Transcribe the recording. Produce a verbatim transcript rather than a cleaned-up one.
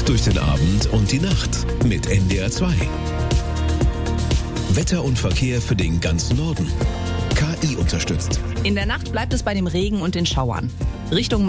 gut durch den Abend und die Nacht mit N D R zwei. Wetter und Verkehr für den ganzen Norden. K I unterstützt. In der Nacht bleibt es bei dem Regen und den Schauern. Richtung